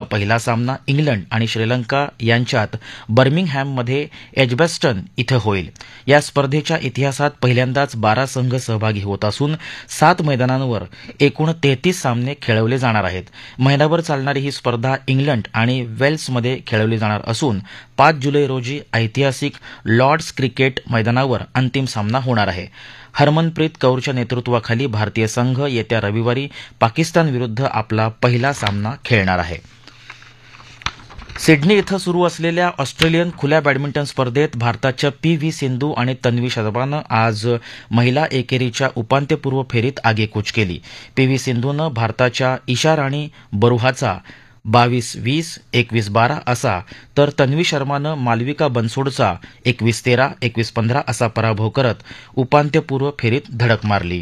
पहिला सामना इंग्लंड आणि श्रीलंका यांच्यात बर्मिंगहॅममध्ये एजबॅस्टन इथं होईल. या स्पर्धेच्या इतिहासात पहिल्यांदाच 12 संघ सहभागी होत असून 7 मैदानांवर एकूण 33 सामने खेळवले जाणार आहेत. महिनाभर चालणारी ही स्पर्धा इंग्लंड आणि वेल्समध्ये खेळवली जाणार असून 5 जुलै रोजी ऐतिहासिक लॉर्ड्स क्रिकेट मैदानावर अंतिम सामना होणार आहे. हरमनप्रीत कौरच्या नेतृत्वाखाली भारतीय संघ येत्या रविवारी पाकिस्तान विरुद्ध आपला पहिला सामना खेळणार आहे. सिडनी इथं सुरू असलेल्या ऑस्ट्रेलियन खुल्या बॅडमिंटन स्पर्धेत भारताच्या पी.व्ही. सिंधू आणि तन्वी शर्मानं आज महिला एकेरीच्या उपांत्यपूर्व फेरीत आगेकूच केली. पी.व्ही. सिंधूनं भारताच्या ईशा राणी बरुहाचा 22-20, 21-12 असा तर तन्वी शर्मानं मालविका बनसोडचा 21-13, 21-15 असा पराभव करत उपांत्यपूर्व फेरीत धडक मारली.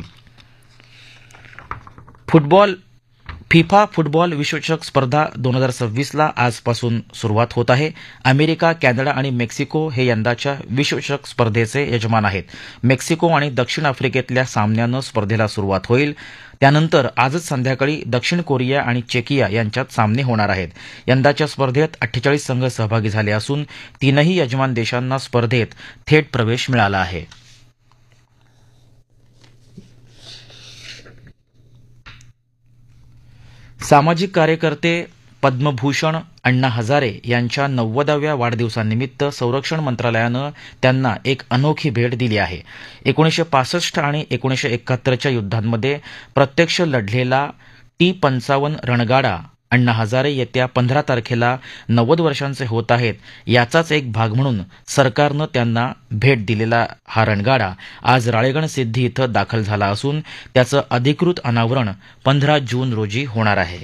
फिफा फुटबॉल विश्वचषक स्पर्धा 2026ला आजपासून सुरुवात होत आहे. अमेरिका, कॅनडा आणि मेक्सिको हे यंदाच्या विश्वचषक स्पर्धेचे यजमान आहेत. मेक्सिको आणि दक्षिण आफ्रिकेतल्या सामन्यानं स्पर्धेला सुरुवात होईल. त्यानंतर आजच संध्याकाळी दक्षिण कोरिया आणि चेकिया यांच्यात सामने होणार आहेत. यंदाच्या स्पर्धेत 48 संघ सहभागी झाले असून 3ही यजमान देशांना स्पर्धेत थेट प्रवेश मिळाला आहे. सामाजिक कार्यकर्ते पद्मभूषण अण्णा हजारे यांच्या 90व्या वाढदिवसानिमित्त संरक्षण मंत्रालयानं त्यांना एक अनोखी भेट दिली आहे. 1965 आणि 1971च्या युद्धांमध्ये प्रत्यक्ष लढलेला T-55 रणगाडा अण्णा हजारे येत्या 15 तारखेला 90 वर्षांचे होत आहेत. याचाच एक भाग म्हणून सरकारनं त्यांना भेट दिलेला हा रणगाडा आज राळेगण सिद्धी इथं दाखल झाला असून त्याचं अधिकृत अनावरण 15 जून रोजी होणार आहे.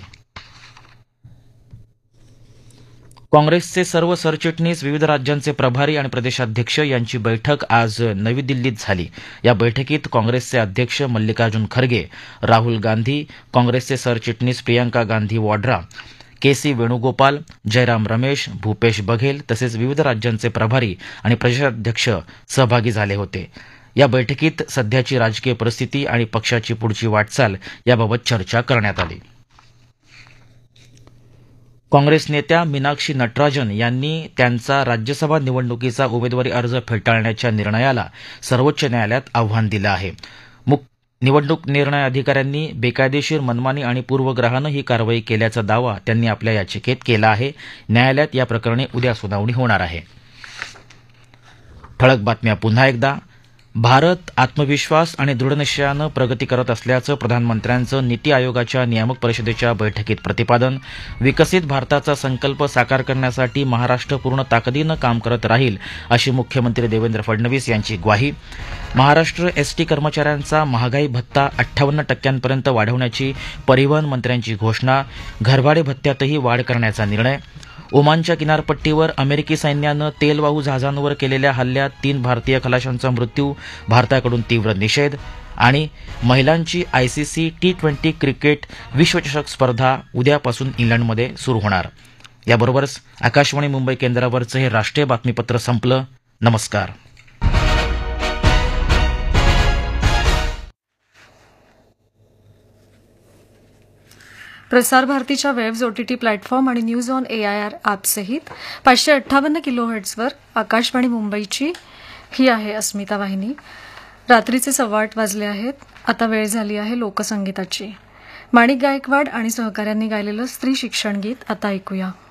काँग्रेसचे सर्व सरचिटणीस, विविध राज्यांचे प्रभारी आणि प्रदेशाध्यक्ष यांची बैठक आज नवी दिल्लीत झाली. या बैठकीत काँग्रेसचे अध्यक्ष मल्लिकार्जुन खरगे, राहुल गांधी, काँग्रेसचे सरचिटणीस प्रियंका गांधी वाड्रा, के.सी. वेणुगोपाल, जयराम रमेश, भूपेश बघेल तसेच विविध राज्यांचे प्रभारी आणि प्रदेशाध्यक्ष सहभागी झाले होते. या बैठकीत सध्याची राजकीय परिस्थिती आणि पक्षाची पुढची वाटचाल याबाबत चर्चा करण्यात आली. काँग्रेस नेत्या मीनाक्षी नटराजन यांनी त्यांचा राज्यसभा निवडणुकीचा उमेदवारी अर्ज फेटाळण्याच्या निर्णयाला सर्वोच्च न्यायालयात आव्हान दिलं आहे. निवडणूक निर्णय अधिकाऱ्यांनी बेकायदेशीर, मनमानी आणि पूर्वग्रहानं ही कारवाई केल्याचा दावा त्यांनी आपल्या याचिकेत केला आहे. न्यायालयात या प्रकरणी उद्या सुनावणी होणार आहे. ठळक बातम्या पुन्हा एकदा. भारत आत्मविश्वास आणि दृढनिश्चयानं प्रगती करत असल्याचं प्रधानमंत्र्यांचं नीती आयोगाच्या नियामक परिषदेच्या बैठकीत प्रतिपादन. विकसित भारताचा संकल्प साकार करण्यासाठी महाराष्ट्र पूर्ण ताकदीनं काम करत राहील अशी मुख्यमंत्री देवेंद्र फडणवीस यांची ग्वाही. महाराष्ट्र एसटी कर्मचाऱ्यांचा महागाई भत्ता 58% वाढवण्याची परिवहन मंत्र्यांची घोषणा. घरभाडे भत्त्यातही वाढ करण्याचा निर्णय. ओमानच्या किनारपट्टीवर अमेरिकी सैन्यानं तेलवाहू जहाजांवर केलेल्या हल्ल्यात 3 भारतीय खलाशांचा मृत्यू, भारताकडून तीव्र निषेध. आणि महिलांची आयसीसी T20 क्रिकेट विश्वचषक स्पर्धा उद्यापासून इंग्लंडमध्ये सुरू होणार. याबरोबरच आकाशवाणी मुंबई केंद्रावरचं हे राष्ट्रीय बातमीपत्र संपलं. नमस्कार. प्रसार भारतीच्या वेब्स, OTT प्लॅटफॉर्म आणि न्यूज ऑन AIR ॲपसहित 558 किलोहर्ट्झवर आकाशवाणी मुंबईची ही आहे अस्मिता वाहिनी. रात्रीचे 8:15 वाजले आहेत. आता वेळ झाली आहे लोकसंगीताची. माणिक गायकवाड आणि सहकाऱ्यांनी गायलेलं स्त्री शिक्षण गीत आता ऐकूया.